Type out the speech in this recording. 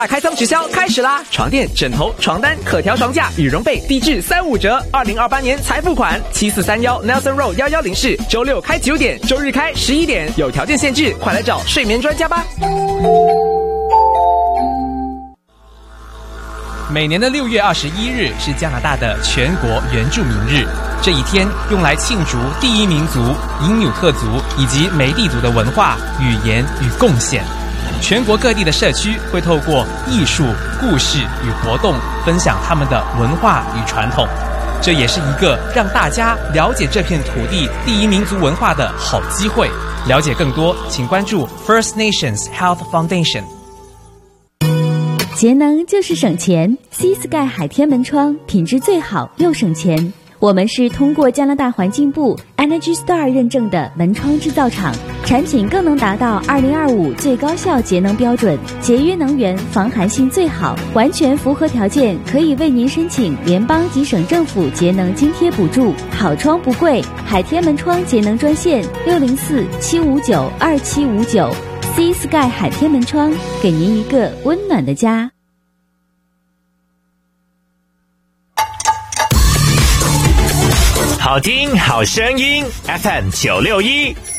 开仓直销开始啦！床垫、枕头、床单、可调床架、羽绒被低至35折。2028年才付款，7431 Nelson Road 1104，周六开9点，周日开11点，有条件限制，快来找睡眠专家吧。 每年的6月21日是加拿大的全国原住民日，这一天用来庆祝第一民族因纽特族以及梅地族的文化、语言与贡献。全国各地的社区会透过艺术、故事与活动分享他们的文化与传统，这也是一个让大家了解这片土地第一民族文化的好机会。了解更多，请关注 First Nations Health Foundation。 节能就是省钱 ，Sea Sky 海天门窗品质最好又省钱。我们是通过加拿大环境部 Energy Star 认证的门窗制造厂，产品更能达到2025最高效节能标准，节约能源，防寒性最好，完全符合条件，可以为您申请联邦及省政府节能津贴补助。好窗不贵，海天门窗节能专线604-759-2759。Sea Sky 海天门窗，给您一个温暖的家。 好听好声音 FM 961